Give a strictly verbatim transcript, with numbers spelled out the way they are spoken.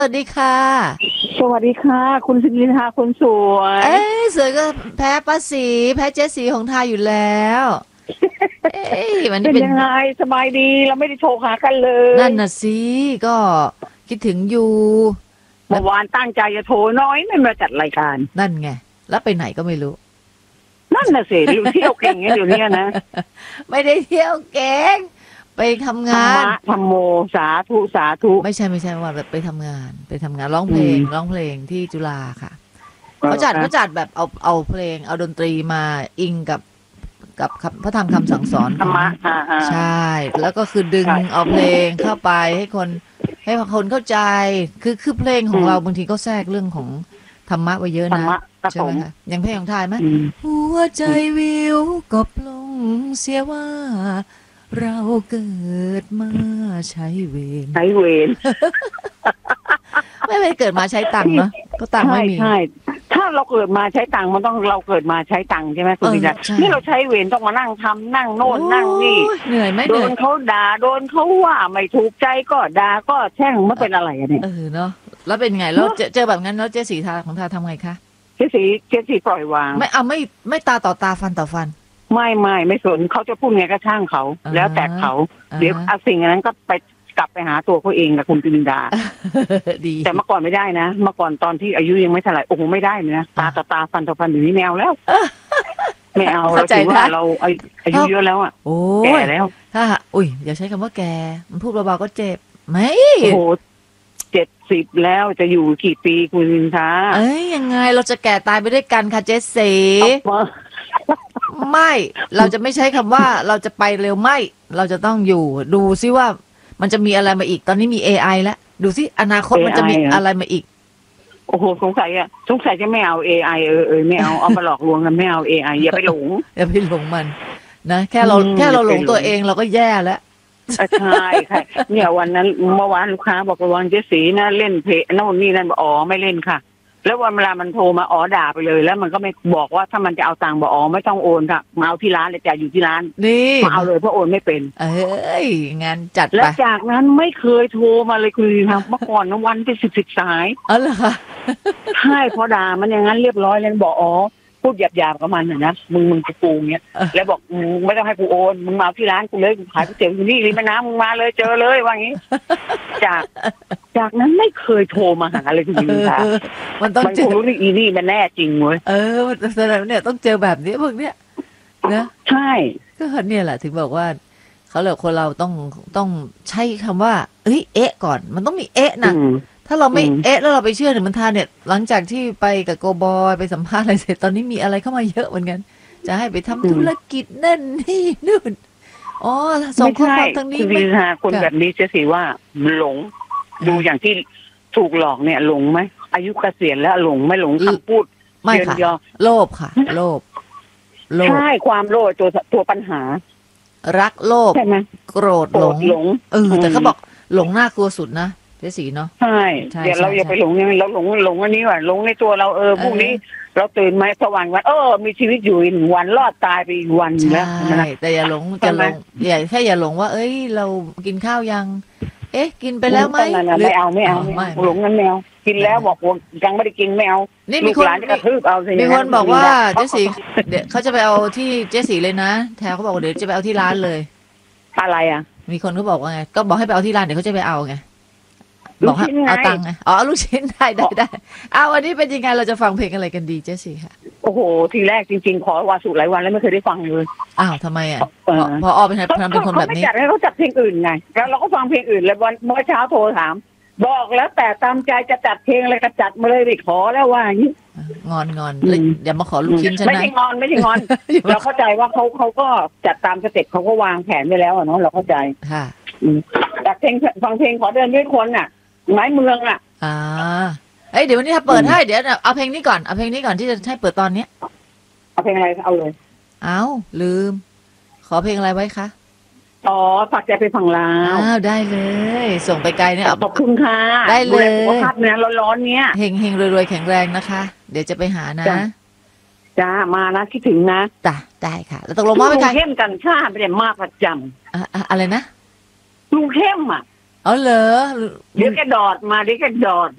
สวัสดีค่ะสวัสดีค่ะคุณสิรินทาคนสวยเอ้ยสวยก็แพ้ป้าสีแพ้เจ๊สีของทาอยู่แล้วเอ้ยวันนี้เป็นเป็นยังไงสบายดีเราไม่ได้โทรหากันเลยนั่นน่ะสิก็คิดถึงอยู่แล้วเมื่อวานตั้งใจจะโทรน้อยไม่มาจัดรายการนั่นไงแล้วไปไหนก็ไม่รู้นั่นน่ะสิอยู่เที่ยวเก่งอย่างเดี๋ยวนี้นะไม่ได้เที่ยวเก่งไปทำธรรงานมะธรรมโมสาธุสาธุไม่ใช่ไม่ใช่ว่าแบบไปทำงานไปทำงานร้องเพอืลงมร้องเพลงที่จุฬาค่ะก็เขาจัดนะเขาจัดแบบเอาเอาเพลงเอาดนตรีมาอิงกับกับคำพระธรรมคำสั่งสอนของธรรมะอ่าอ่าใช่ แล้วก็คือดึงใช่เอาเพลงเข้าไปให้คนให้คนเข้าใจ คือคือเพลงขอืมองเราบางทีก็แทรกเรื่องของธรรมะไว้เยอะนะธรรมะผใช่สมไหมคะอย่างเพลงของไทยไหมอืมหัวใจอืมวิวก็ปลงเสียว่าเราเกิดมาใช้เวรใช้เวรไม่ไม่เกิดมาใช้ตังค์ที่เนาะก็ตังค์ใช่ไม่มีใช่ถ้าเราเกิดมาใช้ตังค์มันต้องเราเกิดมาใช้ตังค์ใช่ไหมเออคุณสิรินทาใช่นี่เราใช้เวรต้องมานั่งทำนั่งโน่โอ้นนั่งนี่ยเหนื่อยไหมโดเหนื่อยนเขาด่าโดนเขาว่าไม่ถูกใจก็ด่าก็แช่งมันเป็นอะไรอะเนี่ยเออเนาะแล้วเป็นไงแล้วเนาะเจอเจอแบบนั้นแล้วเจ๊สีทาของทาทำไงคะเจสีเจสีปล่อยวางไม่เอาไม่ไม่ตาต่อตาฟันต่อฟันไม่ไม่ไม่สนเขาจะพูดไงก็ช่างเขาอ่าแล้วแต่เขาอ่าเดี๋ยวเอาสิ่งอันนั้นก็ไปกลับไปหาตัวเขาเองกับคุณปินดาดีแต่เมื่อก่อนไม่ได้นะเมื่อก่อนตอนที่อายุยังไม่เท่าไหร่โอ้โหไม่ได้นะตาต่อตาฟันต่อฟันอยู่นี่แมวแล้วไม่เอาเราถือว่าเราอายุเยอะแล้วอ่ะโอ้แก่ยแล้วถ้าอุ้ยอย่าใช้คำว่าแกมันพูดเบาๆก็เจ็บไหมโอ้โหเจ็ดสิบแล้วจะอยู่กี่ปีคุณลินทาเอ้ยยังไงเราจะแก่ตายไปด้วยกันค่ะเจสสีเอามาไม่เราจะไม่ใช้คำว่าเราจะไปเร็วไม่เราจะต้องอยู่ดูซิว่ามันจะมีอะไรมาอีกตอนนี้มี เอ ไอ แล้วดูซิอนาคตมันจะมีเอ ไอ เหรออะไรมาอีกโอ้โหสงสัยอะสงสัยจะไม่เอา เอ ไอ เออเออไม่เอาเอามาหลอกลวงกันไม่เอา เอ ไอ อย่าไปหลงอย่าไปหลงมันนะแค่เราอืมแค่เราหลงอย่าไปหลงตัวเองเราก็แย่แล้วอ่ะใช่ค่ะเนี่ยวันนั้นเมื่อวานลูกค้าบอกระวังเจสีนะเล่นเพลโน่นนี่นั่นบอกอ๋อไม่เล่นค่ะ แล้ววันเวลามันโทรมาอ๋อด่าไปเลย แล้วมันก็ไม่บอกว่าถ้ามันจะเอาตังค์บอกอ๋อไม่ต้องโอนค่ะมาเอาที่ร้านเลยจะอยู่ที่ร้านนี่มาเอาเลยเพราะโอนไม่เป็นเอ้ยงานจัดแล้ไปวจากนั้นไม่เคยโทรมาเลยคุณทำเมื่อก่อนนะวันที่สิบสิบสายอ๋อเหรอคะใช่พอด่ามันอย่างนั้นเรียบร้อยเลยบอกอ๋อพูดหยาบๆกับมันน่ะนะมึงมึงกูกูเงี้ยแล้วบอกมึงไม่ต้องให้กูโอนมึงมาที่ร้านกูเลยกูขายก๋วยเตี๋ยวอยู่นี่ริมแม่น้ำมึงมาเลยเจอเลยว่างี้จากจากนั้นไม่เคยโทรมาหาเลยคุณยินค่ะเออมันต้องมันเจอคงรู้นี่อีนี่มันแน่จริงเว้ยเออมันแสดงว่าเนี่ยต้องเจอแบบนี้พวกเนี้ยนะใช่ก็เนี่ยแหละถึงบอกว่าเขาเลยคนเราต้องต้องใช้คำว่าเอ้ยเอ๊ะก่อนมันต้องมีเอ๊ะนะอืมถ้าเราไม่อืมเอ๊ะแล้วเราไปเชื่อถึงมันทานเนี่ยหลังจากที่ไปกับโกบอยไปสัมภาษณ์อะไรเสร็จตอนนี้มีอะไรเข้ามาเยอะเหมือนกันจะให้ไปทำธุรกิจนั่นนี่นู่นอ๋อส่งไม่ข้อคใช่วามทางนี้คุณยิไม่นค่ะคนแบบนี้เสียสิว่าหลงดูอย่างที่ถูกหลอกเนี่ยหลงไหมอายุเกษียณแล้วหลงไม่หลงคำพูดไม่เยินค่ะยอโลภค่ะ โลภโลภใช่ความโลภตัวตัวปัญหารักโลภใช่ไหมโกรธโกรหลธงหลงเออแต่เขาบอกหลงน่ากลัวสุดนะเจ๊สีเนาะใช่ใช่เดี๋ยวเราใช่อย่าใช่ไปหลงยังไงเราหลงหลงอันนี้ว่ะหลงในตัวเราเออพรุ่งนี้ เราตื่นมาสว่างวันเออมีชีวิตอยู่อีกหนึ่งวันรอดตายไปอีกวันหนึ่งแล้วใช่แต่อย่าหลงใช่จะไหหมลงอย่าแค่อย่าหลงว่า เอ้ย เรากินข้าวยัง เอ๊ะ กินไปแล้วไหมนั่นน่ะหรือไม่เอาไม่เอาไม่หลงนั้นแมวกินแล้วบอกว่ายังไม่ได้กินไม่เอานี่ลูมีกคนหลานจะกระทืบเอาสิมีคนบอกว่าเจ๊สีเพราะเดี๋ยวเขาจะไปเอาที่เจ๊สีเลยนะแถวเขาบอกว่าเดี๋ยวจะไปเอาที่ร้านเลยอะไรอ่ะมีคนเขาบอกว่าไงก็บอกให้ไปเอาที่ร้านเดี๋ยวเขาจะไปเอาไงบลูอกกให้ชิ้นไงเอาตังค์ไงอ๋อลูกชิ้นได้ได้ได้เอาวันนี้เป็นยังไงเราจะฟังเพลงอะไรกันดีเจ๊สีค่ะโอ้โหทีแรกจริงๆขอวาสุหลายวันแล้วไม่เคยได้ฟังเลยอ้าวทำไมอ่ะเออพอพออเป็นทำเป็นคนแบบเขาไม่นี้จัดให้เขาจัดเพลงอื่นไงแล้วเราก็ฟังเพลงอื่นแล้ววันเมื่อเช้าโทรถาม บอกแล้วแต่ตามใจจะจัดเพลงอะไรก็จัดมาเลยไม่ขอแล้วว่าอย่างนี้งอนงอนอืมอย่ามาขอลูกชิ้นฉันไม่นะใช่งอนไม่ใช่งอน เราเข้าใจว่าเขาเขาก็จัดตามสเต็ปเขาก็วางแผนไว้แล้วอะเนาะเราเข้าใจค่ะอืมจากเพลงฟังเพลงขอเดินด้วยคนน่ะไม้เมืองอ่ะอ่าเอ้ยเดี๋ยววันนี้ถ้าเปิดให้เดี๋ยวเอาเพลงนี้ก่อนเอาเพลงนี้ก่อนที่จะให้เปิดตอนเนี้ยเอาเพลงอะไรเอาเลยเอาลืม ขอเพลงอะไรไว้คะอ๋อฝากใจไปฝั่งลาวอ้าวได้เลย ส่งไปไกลเนี่ยเอาขอบคุณค่ะได้เลยดูแสุขภาพเนี่ยร้อนๆเนี้ยเฮงเฮงรวยรวยแข็งแรงนะคะ เดี๋ยวจะไปหานะจ้ะ จ้ามานะคิดถึงนะจ้ะได้ค่ะ แล้วตกลงว่าไปลุใครงเข้มกันชาติไม่ได้มาประจอ่ะอ่ะอะไรนะำลุงเข้มอ่ะอ๋อเหรอเดี๋ยวแกดอดมาเดี๋ยวแกดอด